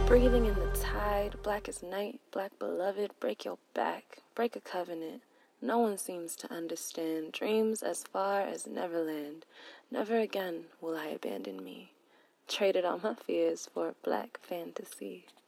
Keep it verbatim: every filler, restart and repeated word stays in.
Breathing in the tide, black as night, black beloved, break your back, break a covenant. No one seems to understand. Dreams as far as Neverland. Never again will I abandon me. Traded all my fears for black fantasy.